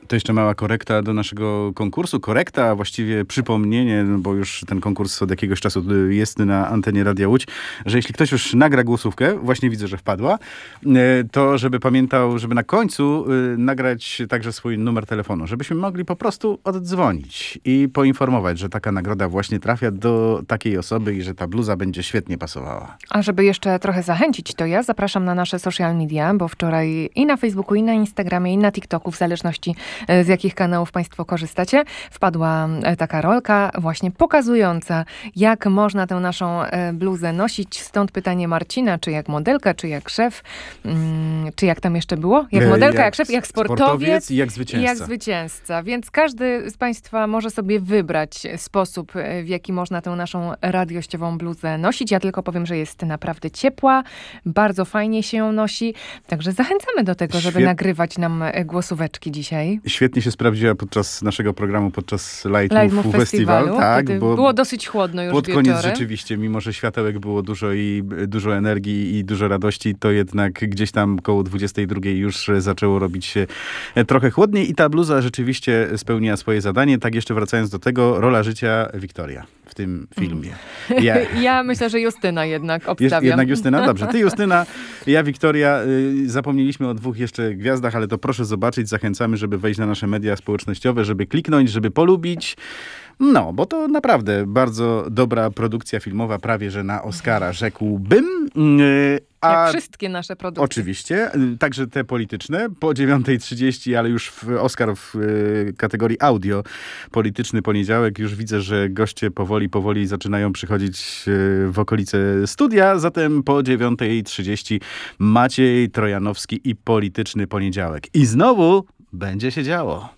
To jeszcze mała korekta do naszego konkursu. Korekta, a właściwie przypomnienie, no bo już ten konkurs od jakiegoś czasu jest na antenie Radia Łódź, że jeśli ktoś już nagra głosówkę, właśnie widzę, że wpadła, to żeby pamiętał, żeby na końcu nagrać także swój numer telefonu, żebyśmy mogli po prostu oddzwonić i poinformować, że taka nagroda właśnie trafia do takiej osoby i że ta bluza będzie świetnie pasowała. A żeby jeszcze trochę zachęcić, to ja zapraszam na nasze social media, bo wczoraj i na Facebooku, i na Instagramie, i na TikToku, w zależności z jakich kanałów państwo korzystacie, wpadła taka rolka właśnie pokazująca, jak można tę naszą bluzę nosić. Stąd pytanie Marcina, czy jak modelka, czy jak szef, czy jak tam jeszcze było? Jak modelka, jak szef, jak sportowiec i jak zwycięzca. I jak zwycięzca. Więc każdy z państwa może sobie wybrać sposób, w jaki można tę naszą radiościową bluzę nosić. Ja tylko powiem, że jest naprawdę ciepła, bardzo fajnie się ją nosi, także zachęcamy do tego, żeby nagrywać nam głosóweczki dzisiaj. Świetnie się sprawdziła podczas naszego programu, podczas Light Move Festiwalu. Tak, bo było dosyć chłodno już pod wieczorem. koniec rzeczywiście, mimo że światełek było dużo i dużo energii i dużo radości, to jednak gdzieś tam koło 22 już zaczęło robić się trochę chłodniej i ta bluza rzeczywiście spełniła swoje zadanie. Tak jeszcze wracając do tego, rola życia Wiktoria w tym filmie. Ja myślę, że Justyna jednak obstawiam. Jednak Justyna? Dobrze. Ty Justyna, ja Wiktoria. Zapomnieliśmy o 2 jeszcze gwiazdach, ale to proszę zobaczyć. Zachęcamy, żeby wejść na nasze media społecznościowe, żeby kliknąć, żeby polubić. No, bo to naprawdę bardzo dobra produkcja filmowa, prawie że na Oscara, rzekłbym. Jak wszystkie nasze produkcje. Oczywiście, także te polityczne. Po 9:30, ale już Oscar w kategorii audio, polityczny poniedziałek. Już widzę, że goście powoli zaczynają przychodzić w okolice studia. Zatem po 9:30 Maciej Trojanowski i polityczny poniedziałek. I znowu będzie się działo.